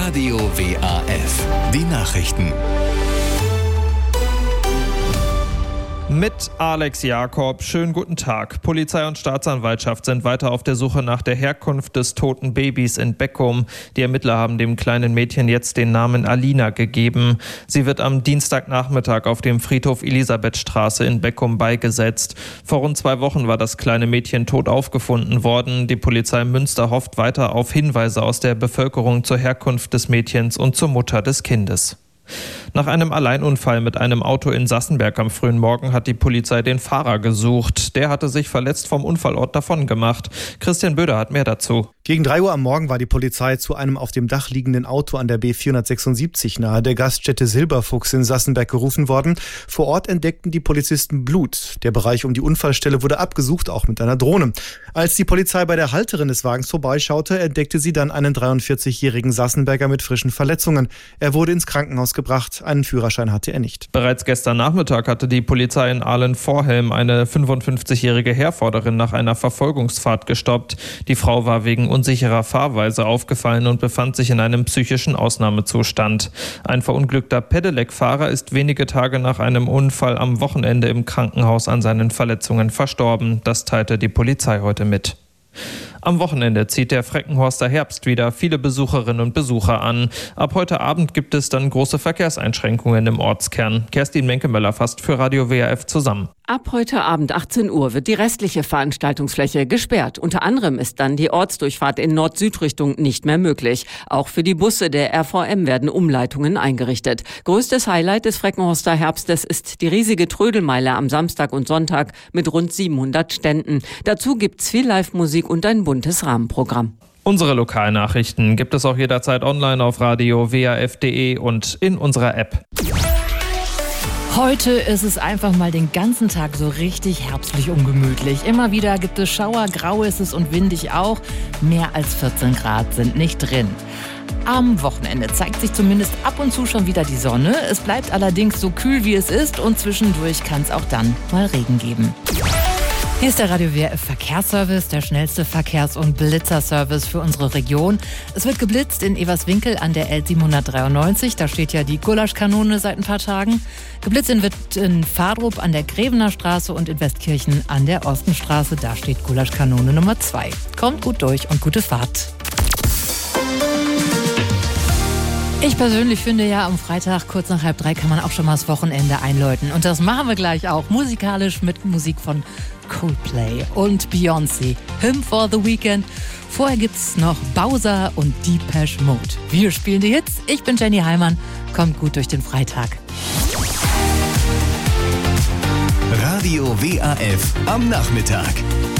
Radio WAF. Die Nachrichten. Mit Alex Jakob. Schönen guten Tag. Polizei und Staatsanwaltschaft sind weiter auf der Suche nach der Herkunft des toten Babys in Beckum. Die Ermittler haben dem kleinen Mädchen jetzt den Namen Alina gegeben. Sie wird am Dienstagnachmittag auf dem Friedhof Elisabethstraße in Beckum beigesetzt. Vor rund 2 Wochen war das kleine Mädchen tot aufgefunden worden. Die Polizei Münster hofft weiter auf Hinweise aus der Bevölkerung zur Herkunft des Mädchens und zur Mutter des Kindes. Nach einem Alleinunfall mit einem Auto in Sassenberg am frühen Morgen hat die Polizei den Fahrer gesucht. Der hatte sich verletzt vom Unfallort davongemacht. Christian Böder hat mehr dazu. Gegen 3 Uhr am Morgen war die Polizei zu einem auf dem Dach liegenden Auto an der B476 nahe der Gaststätte Silberfuchs in Sassenberg gerufen worden. Vor Ort entdeckten die Polizisten Blut. Der Bereich um die Unfallstelle wurde abgesucht, auch mit einer Drohne. Als die Polizei bei der Halterin des Wagens vorbeischaute, entdeckte sie dann einen 43-jährigen Sassenberger mit frischen Verletzungen. Er wurde ins Krankenhaus gebracht. Einen Führerschein hatte er nicht. Bereits gestern Nachmittag hatte die Polizei in Ahlen-Vorhelm eine 55-jährige Herforderin nach einer Verfolgungsfahrt gestoppt. Die Frau war wegen unsicherer Fahrweise aufgefallen und befand sich in einem psychischen Ausnahmezustand. Ein verunglückter Pedelec-Fahrer ist wenige Tage nach einem Unfall am Wochenende im Krankenhaus an seinen Verletzungen verstorben. Das teilte die Polizei heute mit. Am Wochenende zieht der Freckenhorster Herbst wieder viele Besucherinnen und Besucher an. Ab heute Abend gibt es dann große Verkehrseinschränkungen im Ortskern. Kerstin Menkemöller fasst für Radio WAF zusammen. Ab heute Abend 18 Uhr wird die restliche Veranstaltungsfläche gesperrt. Unter anderem ist dann die Ortsdurchfahrt in Nord-Süd-Richtung nicht mehr möglich. Auch für die Busse der RVM werden Umleitungen eingerichtet. Größtes Highlight des Freckenhorster Herbstes ist die riesige Trödelmeile am Samstag und Sonntag mit rund 700 Ständen. Dazu gibt's viel Live-Musik und ein buntes Rahmenprogramm. Unsere Lokalnachrichten gibt es auch jederzeit online auf radio-waf.de und in unserer App. Heute ist es einfach mal den ganzen Tag so richtig herbstlich ungemütlich. Immer wieder gibt es Schauer, grau ist es und windig auch. Mehr als 14 Grad sind nicht drin. Am Wochenende zeigt sich zumindest ab und zu schon wieder die Sonne. Es bleibt allerdings so kühl, wie es ist und zwischendurch kann es auch dann mal Regen geben. Hier ist der Radio WAF Verkehrsservice, der schnellste Verkehrs- und Blitzerservice für unsere Region. Es wird geblitzt in Everswinkel an der L793, da steht ja die Gulaschkanone seit ein paar Tagen. Geblitzt wird in Fahrdrup an der Grevener Straße und in Westkirchen an der Ostenstraße, da steht Gulaschkanone Nummer 2. Kommt gut durch und gute Fahrt. Ich persönlich finde ja, am Freitag kurz nach 2:30 kann man auch schon mal das Wochenende einläuten. Und das machen wir gleich auch, musikalisch mit Musik von Coldplay und Beyoncé. Hymn for the Weekend. Vorher gibt's noch Bowser und Depeche Mode. Wir spielen die Hits. Ich bin Jenny Heimann. Kommt gut durch den Freitag. Radio WAF am Nachmittag.